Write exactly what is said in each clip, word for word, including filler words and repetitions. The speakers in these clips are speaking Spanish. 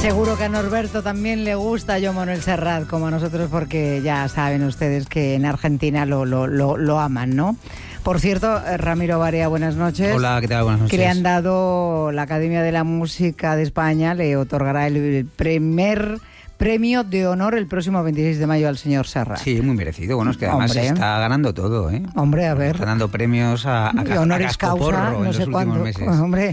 seguro que a Norberto también le gusta Joan Manuel Serrat, como a nosotros, porque ya saben ustedes que en Argentina lo, lo, lo, lo aman, ¿no? Por cierto, Ramiro Barea, buenas noches. Hola, ¿qué tal? Buenas noches. Que le han dado, la Academia de la Música de España le otorgará el primer premio de honor el próximo veintiséis de mayo al señor Serrat. Sí, muy merecido. Bueno, es que además Hombre. está ganando todo, ¿eh? Hombre, a ver. Está dando premios a, a, a, honoris a cascoporro causa, en no los sé últimos cuándo. meses. Hombre.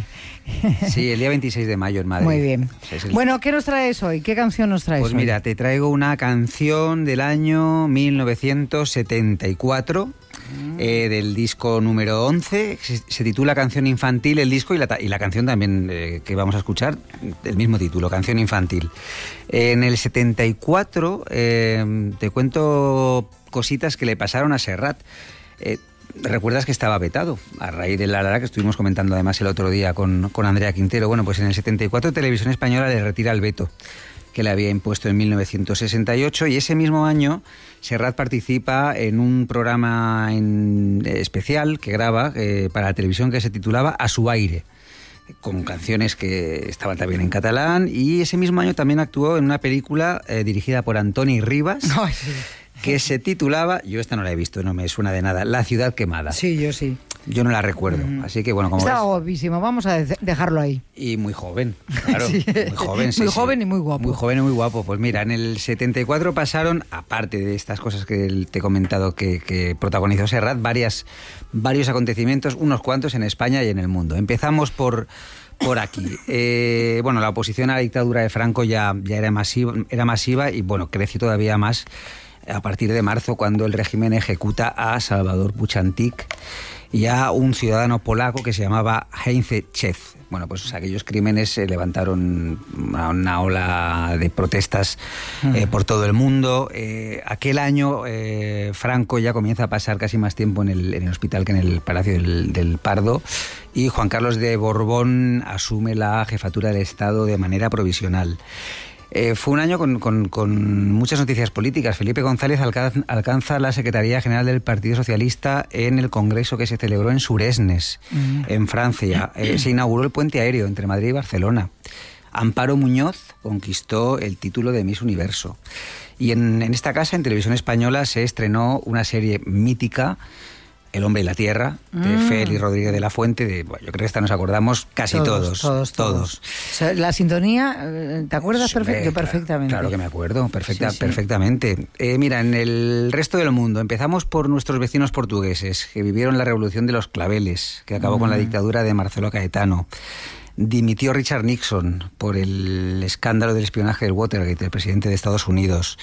Sí, el día veintiséis de mayo en Madrid. Muy bien. Es el... Bueno, ¿qué nos traes hoy? ¿Qué canción nos traes Pues hoy? mira, te traigo una canción del año mil novecientos setenta y cuatro, mm. eh, del disco número once. Se, se titula Canción Infantil, el disco, y la, y la canción también eh, que vamos a escuchar, el mismo título, Canción Infantil. Eh, en el setenta y cuatro eh, te cuento cositas que le pasaron a Serrat. Eh, Recuerdas que estaba vetado a raíz de la Lara, que estuvimos comentando además el otro día con, con Andrea Quintero. Bueno, pues en el setenta y cuatro Televisión Española le retira el veto que le había impuesto en mil novecientos sesenta y ocho, y ese mismo año Serrat participa en un programa en, eh, especial que graba eh, para la televisión, que se titulaba A su aire, con canciones que estaban también en catalán, y ese mismo año también actuó en una película eh, dirigida por Antoni Rivas. Ay, sí. Que se titulaba, yo esta no la he visto, no me suena de nada, La ciudad quemada. Sí, yo sí. Yo no la recuerdo, mm. así que bueno, como Estaba ves... guapísimo, vamos a de- dejarlo ahí. Y muy joven, claro, Sí. muy joven. Sí, muy sí. joven y muy guapo. Muy joven y muy guapo. Pues mira, en el setenta y cuatro pasaron, aparte de estas cosas que te he comentado que, que protagonizó Serrat, varias, varios acontecimientos, unos cuantos en España y en el mundo. Empezamos por... Por aquí. Eh, bueno, la oposición a la dictadura de Franco ya, ya era, masiva, era masiva y bueno, creció todavía más a partir de marzo, cuando el régimen ejecuta a Salvador Puchantik y a un ciudadano polaco que se llamaba Heinz Cech. Bueno, pues aquellos crímenes eh, levantaron una, una ola de protestas eh, por todo el mundo. Eh, aquel año eh, Franco ya comienza a pasar casi más tiempo en el, en el hospital que en el Palacio del, del Pardo, y Juan Carlos de Borbón asume la jefatura del Estado de manera provisional. Eh, fue un año con, con, con muchas noticias políticas. Felipe González alcanza, alcanza la Secretaría General del Partido Socialista en el congreso que se celebró en Suresnes, mm. en Francia. Eh, se inauguró el puente aéreo entre Madrid y Barcelona. Amparo Muñoz conquistó el título de Miss Universo. Y en, en esta casa, en Televisión Española, se estrenó una serie mítica, El hombre y la tierra, de mm. Félix Rodríguez de la Fuente. De, bueno, yo creo que esta nos acordamos casi todos. Todos, todos. todos. O sea, la sintonía, ¿te acuerdas? Sí, Perfecto, claro, perfectamente. Claro que me acuerdo, perfecta, sí, sí. perfectamente. Eh, mira, en el resto del mundo, empezamos por nuestros vecinos portugueses, que vivieron la revolución de los claveles, que acabó mm. con la dictadura de Marcelo Caetano. Dimitió Richard Nixon por el escándalo del espionaje del Watergate, el presidente de Estados Unidos.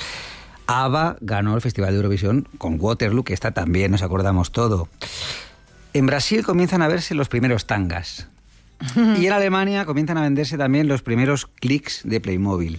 ABBA ganó el Festival de Eurovisión con Waterloo, que esta también nos acordamos todo. En Brasil comienzan a verse los primeros tangas. Y en Alemania comienzan a venderse también los primeros clics de Playmobil.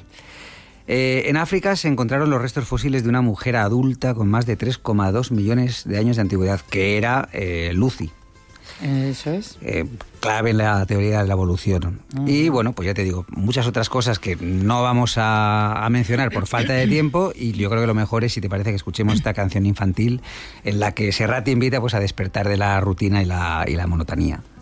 Eh, en África se encontraron los restos fósiles de una mujer adulta con más de tres coma dos millones de años de antigüedad, que era eh, Lucy. Eso es. Eh, clave en la teoría de la evolución. Uh-huh. Y bueno, pues ya te digo, muchas otras cosas que no vamos a, a mencionar por falta de tiempo, y yo creo que lo mejor es, si te parece, que escuchemos esta canción infantil en la que Serrat te invita pues a despertar de la rutina y la, y la monotonía.